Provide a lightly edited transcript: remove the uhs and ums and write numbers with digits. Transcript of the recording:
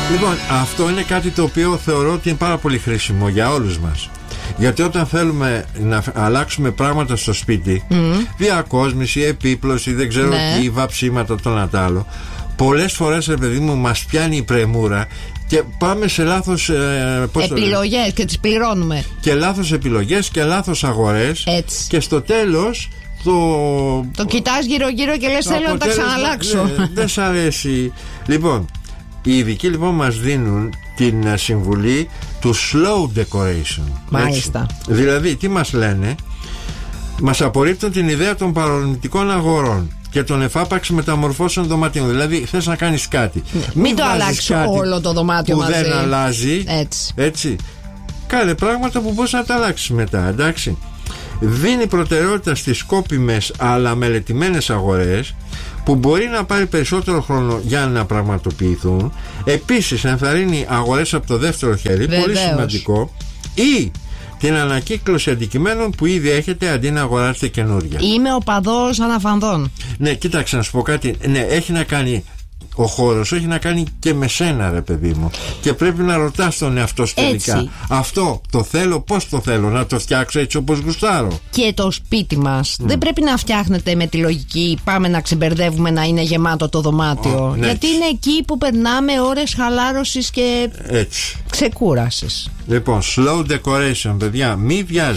Λοιπόν, αυτό είναι κάτι το οποίο θεωρώ ότι είναι πάρα πολύ χρήσιμο για όλους μας. Γιατί όταν θέλουμε να αλλάξουμε πράγματα στο σπίτι, διακόσμηση, επίπλωση, δεν ξέρω τι, βαψίματα, το ένα τ' άλλο, πολλές φορές, ρε παιδί μου, μας πιάνει η πρεμούρα και πάμε σε λάθος επιλογές και τις πληρώνουμε. Και λάθος επιλογές και λάθος αγορές. Έτσι. Και στο τέλος το κοιτάς γύρω-γύρω και λες θέλω να τα ξαναλλάξω. Δεν σ' αρέσει. Λοιπόν, οι ειδικοί λοιπόν μας δίνουν την συμβουλή του slow decoration. Μάλιστα. Δηλαδή, τι μας λένε? Μας απορρίπτουν την ιδέα των παρορμητικών αγορών και των εφάπαξ μεταμορφώσεων δωματίων. Δηλαδή, θες να κάνεις κάτι. Μην το αλλάξει όλο το δωμάτιο που μαζί. Δεν αλλάζει. Έτσι. Κάνε πράγματα που μπορείς να τα αλλάξεις μετά, εντάξει. Δίνει προτεραιότητα στις σκόπιμες αλλά μελετημένες αγορές που μπορεί να πάρει περισσότερο χρόνο για να πραγματοποιηθούν. Επίσης ενθαρρύνει αγορές από το δεύτερο χέρι. Βεβαίως. Πολύ σημαντικό. Ή την ανακύκλωση αντικειμένων που ήδη έχετε αντί να αγοράσετε καινούργια. Είμαι οπαδός αναφανδών. Ναι, κοίταξε να σου πω κάτι. Ναι, έχει να κάνει. Ο χώρος έχει να κάνει και με σένα, ρε παιδί μου. Και πρέπει να ρωτάς τον εαυτό σου τελικά. Αυτό το θέλω, πώς το θέλω, να το φτιάξω έτσι όπως γουστάρω. Και το σπίτι μας δεν πρέπει να φτιάχνεται με τη λογική πάμε να ξεμπερδεύουμε να είναι γεμάτο το δωμάτιο. Γιατί είναι εκεί που περνάμε ώρες χαλάρωσης και ξεκούρασης. Λοιπόν, slow decoration, παιδιά, μη βιάζετε.